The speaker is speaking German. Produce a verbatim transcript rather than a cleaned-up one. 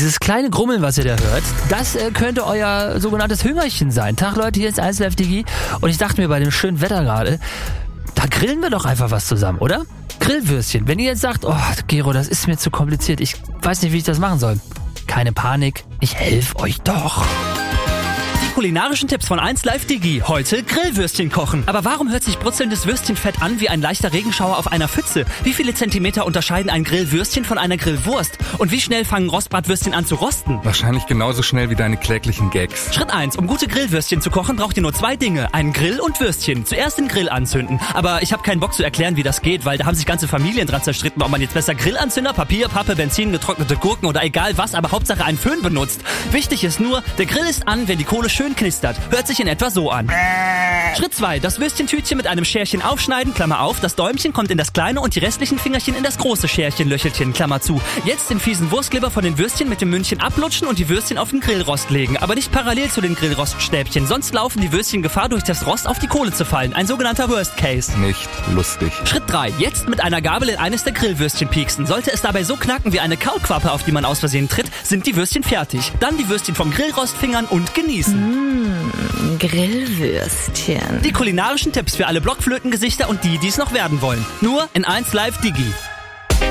Dieses kleine Grummeln, was ihr da hört, das äh, könnte euer sogenanntes Hüngerchen sein. Tag Leute, hier ist eins Live Digi und ich dachte mir bei dem schönen Wetter gerade, da grillen wir doch einfach was zusammen, oder? Grillwürstchen. Wenn ihr jetzt sagt, oh Gero, das ist mir zu kompliziert, ich weiß nicht, wie ich das machen soll. Keine Panik, ich helfe euch doch. Kulinarischen Tipps von eins Live Digi. Heute Grillwürstchen kochen. Aber warum hört sich brutzelndes Würstchenfett an wie ein leichter Regenschauer auf einer Pfütze? Wie viele Zentimeter unterscheiden ein Grillwürstchen von einer Grillwurst? Und wie schnell fangen Rostbratwürstchen an zu rosten? Wahrscheinlich genauso schnell wie deine kläglichen Gags. Schritt eins. Um gute Grillwürstchen zu kochen, braucht ihr nur zwei Dinge. Einen Grill und Würstchen. Zuerst den Grill anzünden. Aber ich habe keinen Bock zu erklären, wie das geht, weil da haben sich ganze Familien dran zerstritten, ob man jetzt besser Grillanzünder, Papier, Pappe, Benzin, getrocknete Gurken oder egal was, aber Hauptsache einen Föhn benutzt. Wichtig ist nur, der Grill ist an, wenn die Kohle schön knistert. Hört sich in etwa so an. Schritt zwei. Das Würstchentütchen mit einem Scherchen aufschneiden, Klammer auf. Das Däumchen kommt in das kleine und die restlichen Fingerchen in das große Scherchen-Löchelchen, Klammer zu. Jetzt den fiesen Wurstleber von den Würstchen mit dem Mündchen ablutschen und die Würstchen auf den Grillrost legen. Aber nicht parallel zu den Grillroststäbchen, sonst laufen die Würstchen Gefahr, durch das Rost auf die Kohle zu fallen. Ein sogenannter Worst Case. Nicht lustig. Schritt drei. Jetzt mit einer Gabel in eines der Grillwürstchen pieksen. Sollte es dabei so knacken wie eine Kaulquappe, auf die man aus Versehen tritt, sind die Würstchen fertig. Dann die Würstchen vom Grillrost fingern und genießen. Mmh, Grillwürstchen. Die kulinarischen Tipps für alle Blockflötengesichter und die, die es noch werden wollen. Nur in eins Live Digi.